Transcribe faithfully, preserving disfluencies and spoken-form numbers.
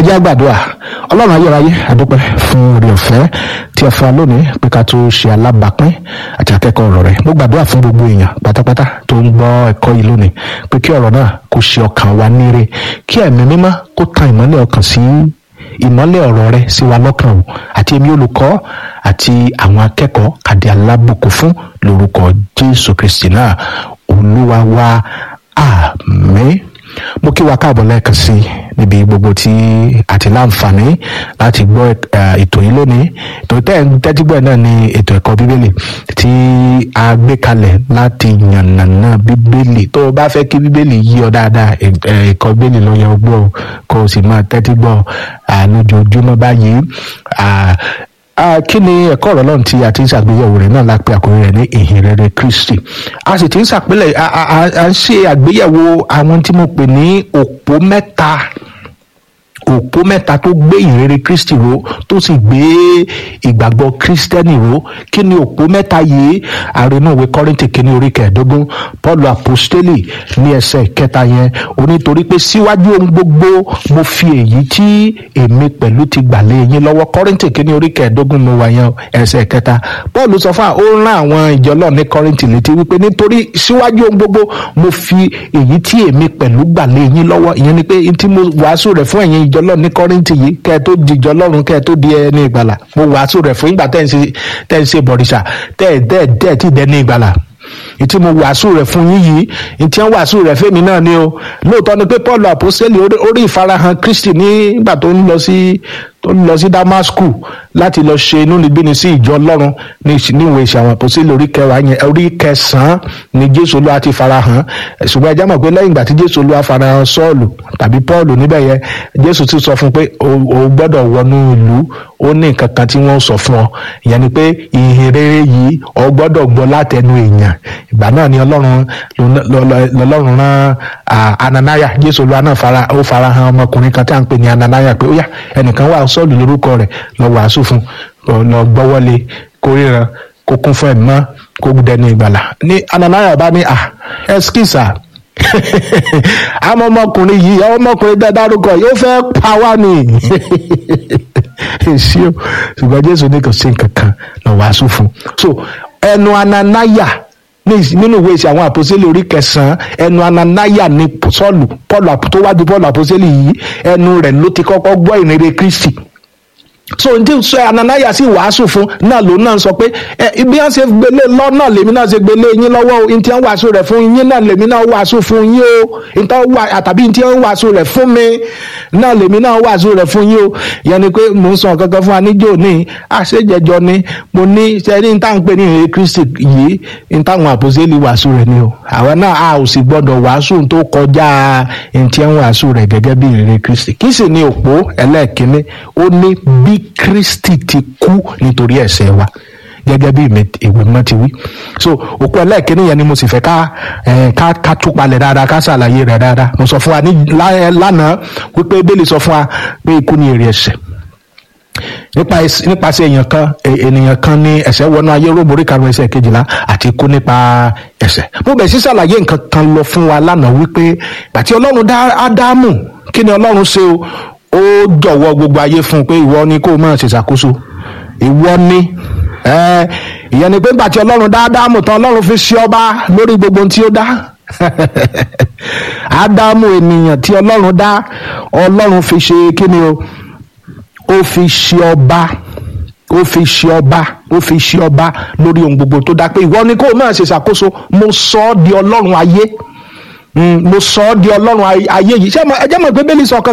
jẹ́ á gbàdúrà. Ọlọ́run ayérayé, a dúpẹ́ fún oore ọ̀fẹ́ tí ẹ fún wa lónìí pé ká tó ṣe alábàápín àti akẹ́kọ̀ọ́ ọ̀rọ̀ rẹ̀. Mo gbàdúrà fún gbogbo èèyàn pátápátá tó ń gbọ́ ẹ̀kọ́ yìí lónìí pé kí ọ̀rọ̀ náà kó ṣe ọkàn wa níre, kí ẹ̀mí mímọ́ kó tan ìmọ́lẹ̀ ọkàn sí ìmọ́lẹ̀ ọ̀rọ̀ rẹ̀ sí wa lọ́kàn o, àti èmi olùkọ́ àti àwọn akẹ́kọ̀ọ́ kàdé alábùkún fún lórúkọ Jésù Kristi náà Olúwa wa, àmín. Mo kí wa káàbọ̀ lẹ́ẹ̀kan sí níbi gbogbo tí a ti láǹfààní láti gbọ́ ètò yìí lónìí. Ètò tẹ́ ń tẹ́tí gbọ́ náà ni ètò ẹ̀kọ́ bíbélì tí a gbé kalẹ̀ láti yànnàná bíbélì. Tó o bá fẹ́ kí bíbélì yí ọ dáadáa, ẹ̀kọ́ bíbélì ló yẹ gbọ́ kó o sì máa tẹ́tí gbọ́ lójoojúmọ́ báyìí. Kí ni ẹ̀kọ́ ọ̀rọ̀ Ọlọ́run tí a ti ń ṣàgbéyẹ̀wò rẹ̀ náà la pè àkórí rẹ̀ ní ìhìnrere Kristi. A sì ti ń ṣàpélẹ̀ à ń ṣe àgbéyẹ̀wò àwọn tí mo pè ní òpó mẹ́ta òpó mẹ́ta tó gbé ìhìnrere Kristi ró tó sì gbé ìgbàgbọ́ Kristẹni ró. Kí ni òpó mẹ́ta yìí? Àrínú ìwé Kọ́ríńtì kìíní orí kẹẹ̀ẹ́dógún, Pọ́ọ̀lù àpọ́stélì ní ẹsẹ̀ kẹta yẹn, ó ní torí pé síwájú ohun gbogbo mo fi èyí tí èmi pẹ̀lú ti gbà lé yín lọ́wọ́. Kọ́ríńtì kìíní orí kẹẹ̀ẹ́dógún mo wà yẹn ẹsẹ̀ kẹta. Pọ́ọ̀lù sọ fún àwọn ó rán àwọn ìjọ Ọlọ́run ní Kọ́ríńtì létí wípé nítorí síwájú ohun gbogbo mo fi èyí tí èmi pẹ̀lú gbà lé yín lọ́wọ́. Ìyẹn ni pé tí mo wàásù rẹ̀ fún ẹ̀yin ìjọ Ọlọ́run ní Kọ́ríńtì yìí kẹ́ ẹ tó dìjọ Ọlọ́run, kẹ́ ẹ tó di ẹni ìgbàlà, mo wàásù rẹ̀ fún ìgbà tẹ́ ń ṣe tẹ́ ń ṣe bọ̀rìṣà tẹ́ ẹ̀ tẹ́ ẹ̀ tẹ́ ẹ̀ tí dẹni ìgbàlà. Ìtí mo wàásù rẹ̀ fún yín yìí, ìtí wọ́n wàásù rẹ̀ fẹ́mi náà ni o. Lóòótọ́ ni pé Pọ́ọ̀lù àpọ́stélì orí ìfarahàn Kristi nígbà tó ń lọ sí tó ń lọ sí Damasku láti lọ ṣe inúnibíni sí ìjọ Ọlọ́run ní ìwé Ìṣe àwọn Àpọ́stélì orí kẹwàá yẹn orí kẹsàn-án ni Jésù Olúwa ti farahàn. Ṣùgbọ́n ẹ jẹ́ mọ̀ pé lẹ́yìn ìgbà tí Jésù Olúwa farahàn Sọ́ọ̀lù tàbí Pọ́ọ̀lù níbẹ̀ yẹn, Jésù ti sọ fún pé o gbọ́dọ̀ wọnú ìlú, ó ní nǹkan kan tí wọ́n sọ fún ọ. Ìyẹn ni pé ìhìnrere yìí o gbọ́dọ̀ gbọ́ látẹnu èèyàn. Ìgbà náà ni Ọlọ́run lọ́lọ́run rán Ananiah. Jésù Olúwa náà fara ó farahàn ọmọkùnrin kan tí à ń pè ní Ananiah pé ó yá ẹnìkan wà Sọ́ọ̀lù lórúkọ rẹ̀, lọ wàásù fún, lọ gbọ́wọ́lé, kó ríran, kó kún fún ẹ̀mí mọ́, kó dẹni ìgbàlà. Ní Ananiah bá ní à ẹskísà àmọ́ ọmọkùnrin yìí ọmọkùnrin dárúkọ yóò fẹ́ pa wá ni èsì o. Ṣùgbọ́n Jésù ní kò sí nǹkan kan, lọ wàásù fún. So ẹnu Ananiah nínú ìwé Ìṣe àwọn Àpọ́stélì orí kẹsàn-án, ẹnu Ananiah ni Sọ́ọ̀lù Pọ́ọ̀lù tó wájú Pọ́ọ̀lù àpọ́stélì yìí, ẹnu rẹ̀ ló ti kọ́kọ́ gbọ́ ìhìnrere Kristi. So ní sọ Ananiah sì wàásù fún náà lòun náà sọ pé ẹ ibi wọn ṣe gbélé lọ náà lèmi náà ṣe gbélé yín lọ́wọ́ o, ní tí wọn wàásù rẹ̀ fún yín náà lèmi náà wàásù fún yín o, ìtàn wà àtàbí ní tí wọn wàásù rẹ̀ fún mi náà lèmi náà wàásù rẹ̀ fún yín o. Ìyẹn ni pé mò ń sọ kankan fún wa níjó ní àṣejẹjọ ni mo ní sẹni ní táwọn pè ní ìhìnrere Kristi yìí ní táwọn àpọ́stélì wàásù rẹ̀ ni o. Àwọn náà a ò sì gbọ́dọ̀ wàásù tó kọjá ní tí wọn wàásù rẹ̀ gẹ́gẹ́ bí ìhìnrere Kristi. Kì í sì ní òpó ẹlẹ́ẹ̀kínní, ó ní bí Kristi ti kú nítorí ẹ̀ṣẹ̀ wa gẹ́gẹ́ bí ìwé mímọ́ ti wí. So òkú ẹlẹ́ẹ̀kínní yẹn ni mo sì fẹ́ ká ká ká tú palẹ̀ dáadáa, ká ṣàlàyé rẹ̀ dáadáa. Mo sọ fún wa ní lánàá wípé Bíbélì sọ fún wa pé ikú ni èrè ẹ̀ṣẹ̀. Nípasẹ̀ èèyàn kan ènìyàn kan ní ẹ̀ṣẹ̀ wọnú ayé, Róòmù orí karùn-ún ẹsẹ̀ kejìlá, àti ikú nípa ẹ̀ṣẹ̀. Mo bẹ̀ sí ṣàlàyé nǹkan kan lọ fún wa lánàá wípé gbàtí Ọlọ́run dá Ádámù, kí ni Ọlọ́run ṣe o? Ó jọ̀wọ́ gbogbo ayé fún un pé ìwọ ni kó máa ṣèṣàkóso, ìwọ ni ìyẹn ni pé nígbà tí Ọlọ́run dá Ádámù tán, Ọlọ́run fi ṣe ọba lórí gbogbo ohun tí ó dá. Ádámù ènìyàn tí Ọlọ́run dá, Ọlọ́run fi ṣe kí ni o? Ó fi ṣe ọba, ó fi ṣe ọba, ó fi ṣe ọba lórí ohun gbogbo tó dá, pé ìwọ ni kó máa ṣèṣàkóso. Mo sọ ọ́ di Ọlọ́run ayé, mo sọ ọ́ di Ọlọ́run ayé yìí. Ṣé ẹ jẹ́ mọ̀ pé Bíbélì sọ kan